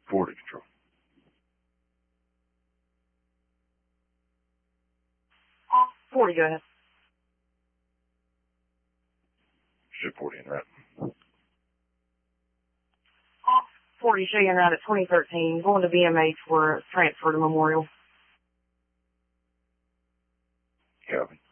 40 control. Off 40, go ahead. Ship 40 en route. Off 40, show you en route at 2013, going to BMH for transfer to Memorial. Copy.